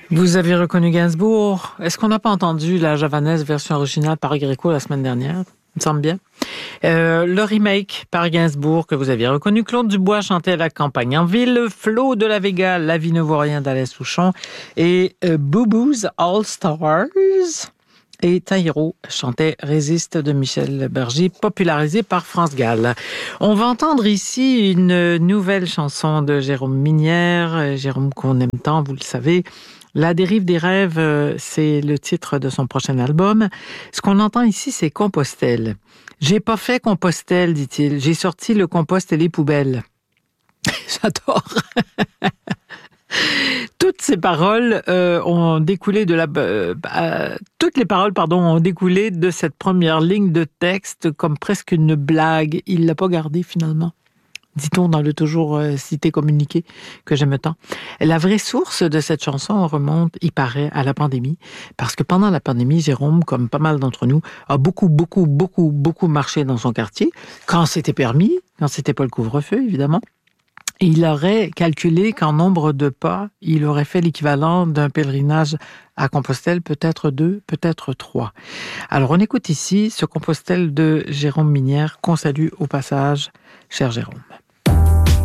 Vous avez reconnu Gainsbourg. Est-ce qu'on n'a pas entendu la javanaise version originale par Gréco la semaine dernière? Il me semble bien. Le remake par Gainsbourg que vous aviez reconnu. Claude Dubois chantait à la campagne en ville. Flo de la Vega, La vie ne vaut rien d'Alain Souchon. Et Boo Boo's All Stars. Et Taïro chantait Résiste de Michel Berger, popularisé par France Gall. On va entendre ici une nouvelle chanson de Jérôme Minière. Jérôme qu'on aime tant, vous le savez. La dérive des rêves, c'est le titre de son prochain album. Ce qu'on entend ici, c'est Compostelle. J'ai pas fait Compostelle, dit-il. J'ai sorti le compost et les poubelles. J'adore. Toutes ces paroles ont découlé toutes les paroles, ont découlé de cette première ligne de texte comme presque une blague. Il l'a pas gardée finalement. Dit-on dans le toujours cité communiqué que j'aime tant. La vraie source de cette chanson remonte, il paraît, à la pandémie. Parce que pendant la pandémie, Jérôme, comme pas mal d'entre nous, a beaucoup marché dans son quartier. Quand c'était permis, quand c'était pas le couvre-feu, évidemment. Et il aurait calculé qu'en nombre de pas, il aurait fait l'équivalent d'un pèlerinage à Compostelle, peut-être 2, peut-être 3. Alors on écoute ici ce Compostelle de Jérôme Minière, qu'on salue au passage, cher Jérôme.